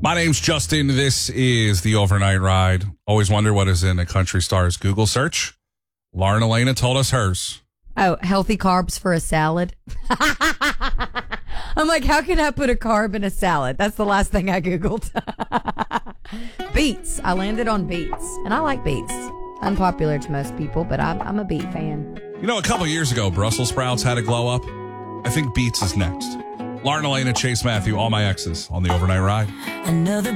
My name's Justin. This is the Overnight Ride. Always wonder what is in a country star's Google search. Lauren Elena told us hers. Oh, healthy carbs for a salad. I'm like, how can I put a carb in a salad? That's the last thing I Googled. Beets. I landed on beets, and I like beets. Unpopular to most people, but I'm a beet fan. You know, a couple years ago, Brussels sprouts had a glow up. I think beets is next. Lauren Elena, Chase Matthew, all my exes on the Overnight Ride. Another